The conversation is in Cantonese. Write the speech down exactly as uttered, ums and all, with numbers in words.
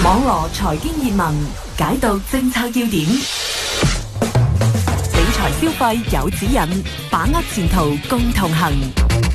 網羅財經熱聞，解讀政策要點，理財消費有指引，把握前途共同行。